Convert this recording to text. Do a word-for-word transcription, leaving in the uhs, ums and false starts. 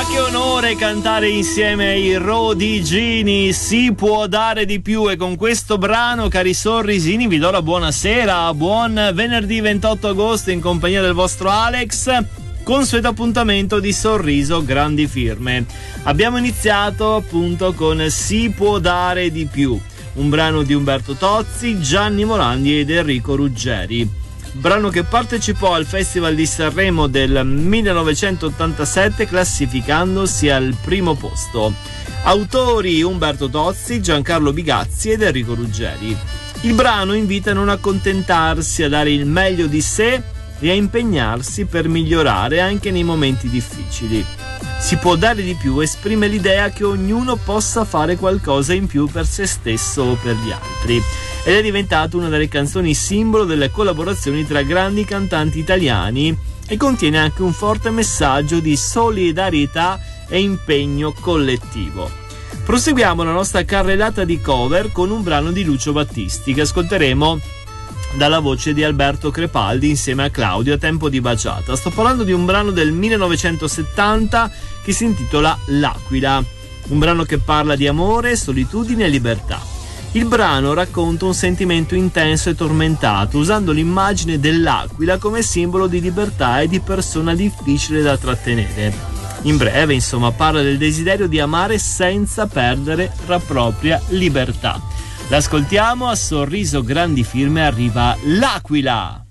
che onore cantare insieme ai Rodigini, si può dare di più, e con questo brano, cari sorrisini, vi do la buonasera, buon venerdì ventotto agosto in compagnia del vostro Alex, consueto appuntamento di Sorriso Grandi Firme. Abbiamo iniziato appunto con Si può dare di più, un brano di Umberto Tozzi, Gianni Morandi ed Enrico Ruggeri. Brano che partecipò al Festival di Sanremo del millenovecentottantasette classificandosi al primo posto. Autori Umberto Tozzi, Giancarlo Bigazzi ed Enrico Ruggeri. Il brano invita a non accontentarsi, a dare il meglio di sé e a impegnarsi per migliorare anche nei momenti difficili. Si può dare di più, esprime l'idea che ognuno possa fare qualcosa in più per se stesso o per gli altri, ed è diventato una delle canzoni simbolo delle collaborazioni tra grandi cantanti italiani e contiene anche un forte messaggio di solidarietà e impegno collettivo. Proseguiamo la nostra carrellata di cover con un brano di Lucio Battisti che ascolteremo dalla voce di Alberto Crepaldi insieme a Claudio, a Tempo di baciata. Sto parlando di un brano del millenovecentosettanta che si intitola L'Aquila, un brano che parla di amore, solitudine e libertà. Il brano racconta un sentimento intenso e tormentato, usando l'immagine dell'aquila come simbolo di libertà e di persona difficile da trattenere. In breve, insomma, parla del desiderio di amare senza perdere la propria libertà. L'ascoltiamo, a Sorriso Grandi Firme arriva L'Aquila.